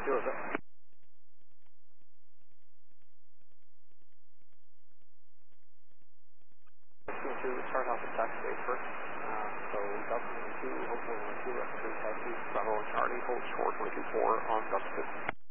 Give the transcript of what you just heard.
2 of it. To start off at taxiway first. So Delta 2, hopefully 2, reference taxi, Bravo and Charlie, hold short 22-4 on Delta 2.